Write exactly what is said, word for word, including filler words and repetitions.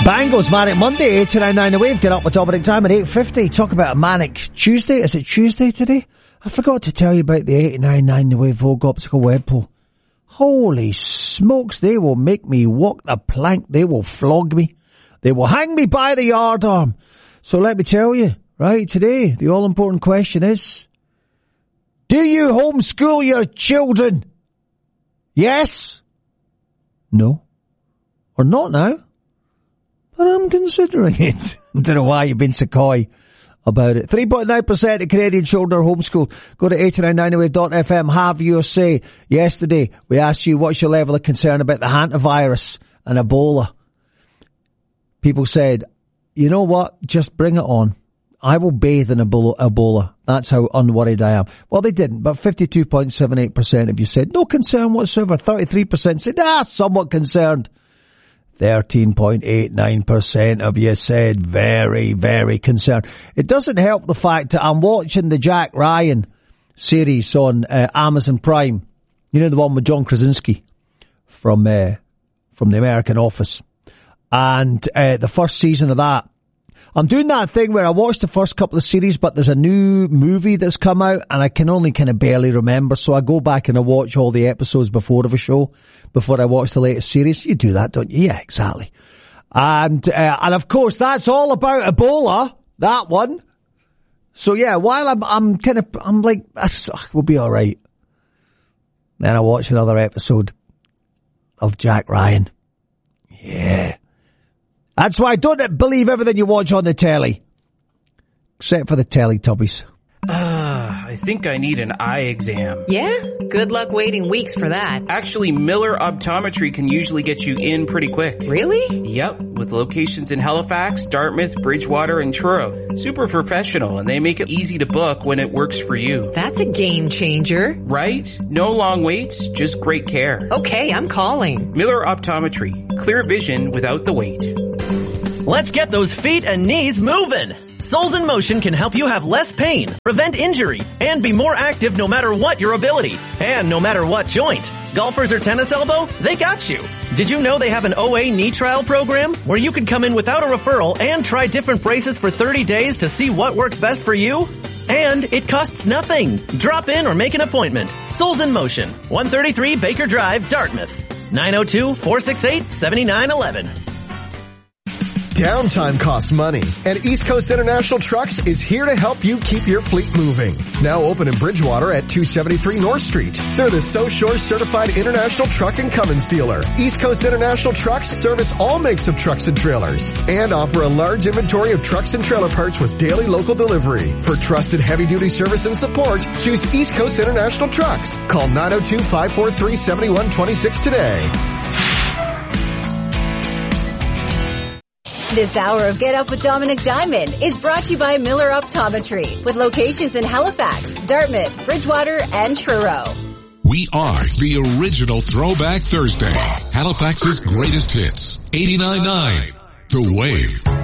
Bangles, Manic Monday, eight nine nine The Wave. Get up with Dominic Time at eight fifty. Talk about a Manic Tuesday. Is it Tuesday today? I forgot to tell you about the eight nine nine The Wave Vogue Optical Web Poll. Holy smokes, they will make me walk the plank. They will flog me. They will hang me by the yard arm. So let me tell you, right, today, the all-important question is, do you homeschool your children? Yes? No? Or not now? But I'm considering it. I don't know why you've been so coy about it. three point nine percent of Canadian children are homeschooled. Go to eight nine nine the wave dot f m. Have your say. Yesterday, we asked you, what's your level of concern about the hantavirus and Ebola? People said, you know what? Just bring it on. I will bathe in Ebola. Ebola. That's how unworried I am. Well, they didn't, but fifty-two point seven eight percent of you said, no concern whatsoever. thirty-three percent said, ah, somewhat concerned. thirteen point eight nine percent of you said very, very concerned. It doesn't help the fact that I'm watching the Jack Ryan series on uh, Amazon Prime. You know, the one with John Krasinski from uh, from The American Office. And uh, the first season of that. I'm doing that thing where I watched the first couple of series, but there's a new movie that's come out and I can only kind of barely remember. So I go back and I watch all the episodes before of a show, before I watch the latest series. You do that, don't you? Yeah, exactly. And, uh, and of course, that's all about Ebola, that one. So yeah, while I'm, I'm kind of, I'm like, we'll be alright. Then I watch another episode of Jack Ryan. Yeah. That's why I don't believe everything you watch on the telly. Except for the Teletubbies. Uh, I think I need an eye exam. Yeah? Good luck waiting weeks for that. Actually, Miller Optometry can usually get you in pretty quick. Really? Yep, with locations in Halifax, Dartmouth, Bridgewater, and Truro. Super professional, and they make it easy to book when it works for you. That's a game changer. Right? No long waits, just great care. Okay, I'm calling. Miller Optometry. Clear vision without the wait. Let's get those feet and knees moving. Souls in Motion can help you have less pain, prevent injury, and be more active no matter what your ability, and no matter what joint. Golfers or tennis elbow, they got you. Did you know they have an O A knee trial program where you can come in without a referral and try different braces for thirty days to see what works best for you? And it costs nothing. Drop in or make an appointment. Souls in Motion, one thirty-three Baker Drive, Dartmouth, nine oh two, four six eight, seven nine one one. Downtime costs money, and East Coast International Trucks is here to help you keep your fleet moving. Now open in Bridgewater at two seventy-three North Street. They're the So Shore Certified International Truck and Cummins dealer. East Coast International Trucks service all makes of trucks and trailers, and offer a large inventory of trucks and trailer parts with daily local delivery. For trusted heavy-duty service and support, choose East Coast International Trucks. Call nine oh two, five four three, seven one two six today. This hour of Get Up with Dominic Diamond is brought to you by Miller Optometry, with locations in Halifax, Dartmouth, Bridgewater, and Truro. We are the original Throwback Thursday. Halifax's greatest hits. eighty-nine point nine The Wave.